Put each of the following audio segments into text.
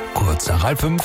Kurz nach 4:30.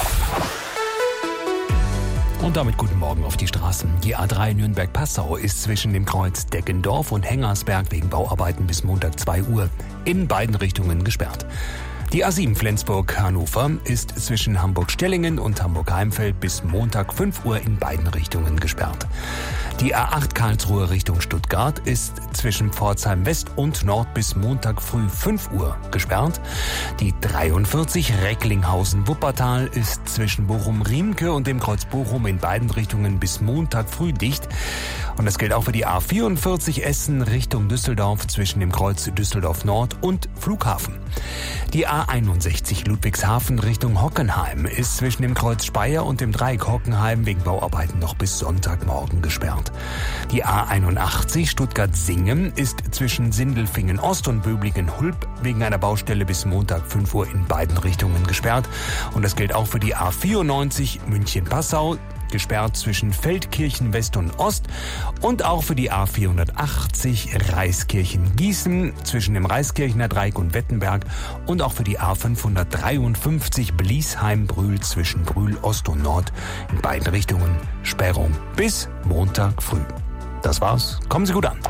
Und damit guten Morgen auf die Straßen. Die A3 Nürnberg-Passau ist zwischen dem Kreuz Deggendorf und Hengersberg wegen Bauarbeiten bis Montag 2 Uhr in beiden Richtungen gesperrt. Die A7 Flensburg-Hannover ist zwischen Hamburg-Stellingen und Hamburg-Heimfeld bis Montag 5 Uhr in beiden Richtungen gesperrt. Die A8 Karlsruhe Richtung Stuttgart ist zwischen Pforzheim West und Nord bis Montag früh 5 Uhr gesperrt. Die 43 Recklinghausen-Wuppertal ist zwischen Bochum-Riemke und dem Kreuz Bochum in beiden Richtungen bis Montag früh dicht. Und das gilt auch für die A44 Essen Richtung Düsseldorf zwischen dem Kreuz Düsseldorf Nord und Flughafen. Die A61 Ludwigshafen Richtung Hockenheim ist zwischen dem Kreuz Speyer und dem Dreieck Hockenheim wegen Bauarbeiten noch bis Sonntagmorgen gesperrt. Die A81 Stuttgart-Singen ist zwischen Sindelfingen Ost und Böblingen-Hulb wegen einer Baustelle bis Montag 5 Uhr in beiden Richtungen gesperrt. Und das gilt auch für die A94 München-Passau, gesperrt zwischen Feldkirchen West und Ost, und auch für die A480 Reiskirchen-Gießen zwischen dem Reiskirchener Dreieck und Wettenberg und auch für die A553 Bliesheim-Brühl zwischen Brühl Ost und Nord in beiden Richtungen Sperrung bis Montag früh. Das war's. Kommen Sie gut an.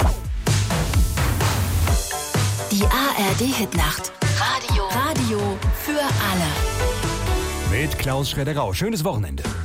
Die ARD-Hitnacht. Radio für alle. Mit Klaus Schredder-Rau. Schönes Wochenende.